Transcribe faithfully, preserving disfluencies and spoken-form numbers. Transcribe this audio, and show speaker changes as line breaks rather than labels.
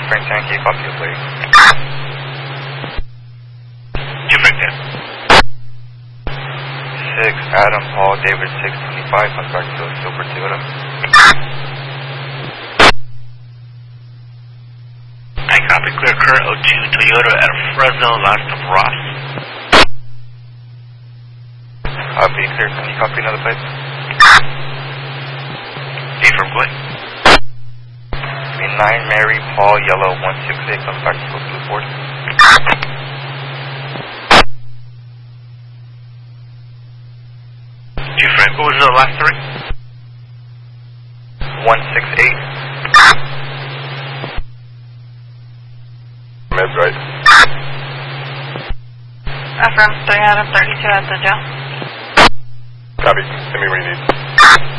Frank ten, can you copy your plate?
two Frank ten.
six Adam Paul David six twenty-five, comes back to a Silver Toyota.
I copy, clear current oh two Toyota at Fresno, last of Ross.
Copy, clear, can you copy another plate?
A from what?
nine Mary Paul Yellow one six eight, comes back to a Blue Ford.
two Frank, what was the last three?
one six eight. Med right.
Affirm, three Adam thirty-two at the jail.
Copy, send me what you need.